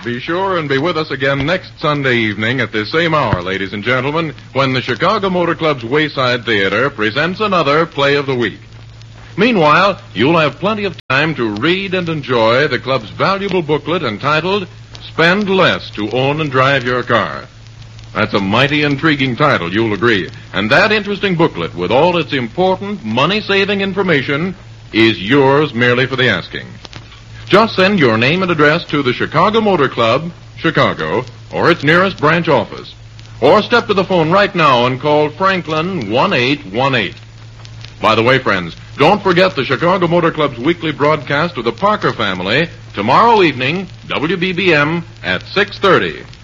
Be sure and be with us again next Sunday evening at this same hour, ladies and gentlemen, when the Chicago Motor Club's Wayside Theater presents another Play of the Week. Meanwhile, you'll have plenty of time to read and enjoy the club's valuable booklet entitled Spend Less to Own and Drive Your Car. That's a mighty intriguing title, you'll agree. And that interesting booklet, with all its important, money-saving information, is yours merely for the asking. Just send your name and address to the Chicago Motor Club, Chicago, or its nearest branch office. Or step to the phone right now and call Franklin 1818. By the way, friends, don't forget the Chicago Motor Club's weekly broadcast of the Parker Family tomorrow evening, WBBM, at 6:30.